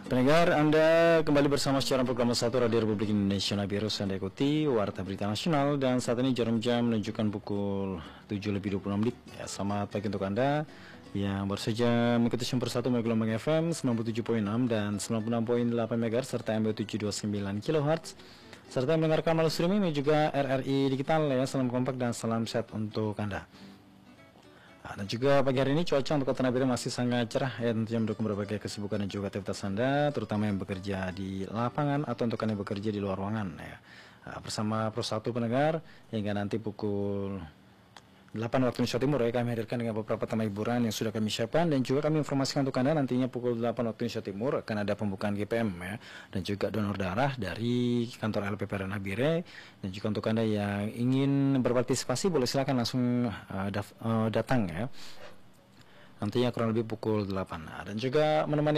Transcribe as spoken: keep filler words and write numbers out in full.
Pendengar, Anda kembali bersama siaran program satu Radio Republik Indonesia Nabirus. Anda ikuti Warta Berita Nasional dan saat ini jarum jam menunjukkan pukul tujuh lebih dua puluh enam menit. Ya, selamat pagi untuk Anda yang baru saja mengikuti Sumber satu melalui gelombang F M sembilan puluh tujuh koma enam dan sembilan puluh enam koma delapan MHz serta M B tujuh dua sembilan kilohertz serta mendengarkan melalui streaming dan juga R R I Digital ya. Salam kompak dan salam sehat untuk Anda. Nah, dan juga pagi hari ini cuaca untuk Kota Nabire masih sangat cerah ya, tentunya mendukung berbagai kesibukan dan juga aktivitas Anda, terutama yang bekerja di lapangan atau untuk Anda yang bekerja di luar ruangan ya. Nah, bersama Pro satu pendengar hingga nanti pukul delapan waktu Indonesia Timur ya, kami hadirkan dengan beberapa tema hiburan yang sudah kami siapkan dan juga kami informasikan untuk Anda nantinya pukul delapan waktu Indonesia Timur akan ada pembukaan G P M ya, dan juga donor darah dari kantor L P P R Nabire. Dan juga untuk Anda yang ingin berpartisipasi boleh silakan langsung uh, daf, uh, datang ya, nantinya kurang lebih pukul delapan. Nah, dan juga menemani